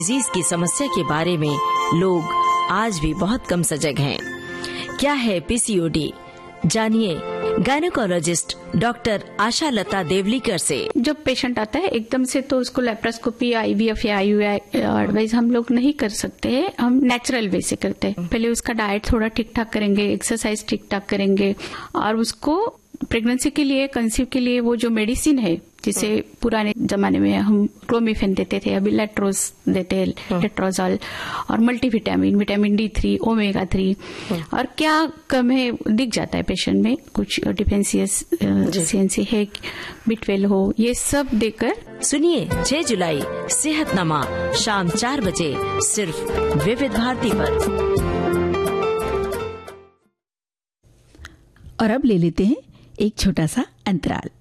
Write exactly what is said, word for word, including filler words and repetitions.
Disease की समस्या के बारे में लोग आज भी बहुत कम सजग हैं। क्या है पीसीओडी? जानिए गायनेकोलॉजिस्ट डॉक्टर आशा लता देवलीकर से। जब पेशेंट आता है एकदम से तो उसको लेप्रोस्कोपी, आईवीएफ या आईयूआई एडवाइस हम लोग नहीं कर सकते हैं, हम नेचुरल वे से करते हैं। पहले उसका डाइट थोड़ा ठीक ठाक करेंगे, एक्सरसाइज ठीक ठाक करेंगे और उसको प्रेगनेंसी के लिए, कंसीव के लिए वो जो मेडिसिन है, जिसे पुराने जमाने में हम क्लोमिफेन देते थे, अभी लेट्रोज देते हैं, लेट्रोजॉल और multivitamin, vitamin D three, omega three. और क्या कम है दिख जाता है पेशेंट में, कुछ डिफिशियंसी है, बी ट्वेल्व हो, ये सब देकर। सुनिए छह जुलाई सेहतनामा शाम चार बजे सिर्फ विविध भारती पर। और अब ले लेते हैं एक छोटा सा अंतराल।